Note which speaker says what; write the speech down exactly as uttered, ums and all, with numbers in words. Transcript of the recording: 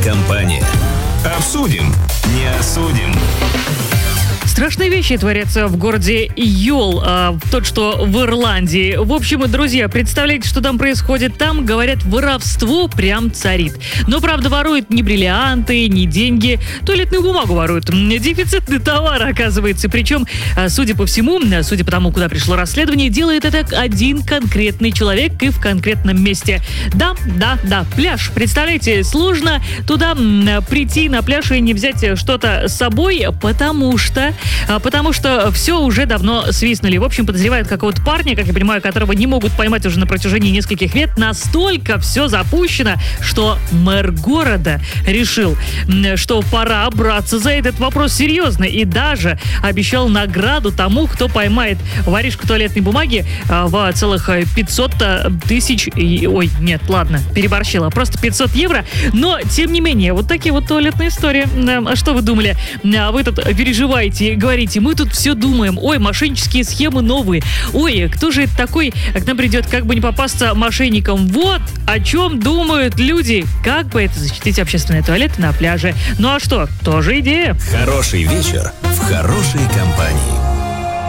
Speaker 1: компания. Обсудим, не осудим.
Speaker 2: Страшные вещи творятся в городе Йол, а, тот, что в Ирландии. В общем, друзья, представляете, что там происходит? Там, говорят, воровство прям царит. Но, правда, воруют не бриллианты, не деньги, туалетную бумагу воруют. Дефицитный товар, оказывается. Причем, судя по всему, судя по тому, куда пришло расследование, делает это один конкретный человек и в конкретном месте. Да, да, да, пляж. Представляете, сложно туда прийти на пляж и не взять что-то с собой, потому что... Потому что все уже давно свистнули. В общем, подозревают какого-то парня, как я понимаю, которого не могут поймать уже на протяжении нескольких лет. Настолько все запущено, что мэр города решил, что пора браться за этот вопрос серьезно. И даже обещал награду тому, кто поймает воришку туалетной бумаги в целых пятьсот тысяч... Ой, нет, ладно, переборщила. Просто пятьсот евро. Но, тем не менее, вот такие вот туалетные истории. А что вы думали? Вы тут переживаете, говорите, мы тут все думаем, ой, мошеннические схемы новые, ой, кто же это такой к нам придет, как бы не попасться мошенникам. Вот о чем думают люди, как бы это защитить общественные туалеты на пляже. Ну а что, тоже идея.
Speaker 1: Хороший вечер в хорошей компании.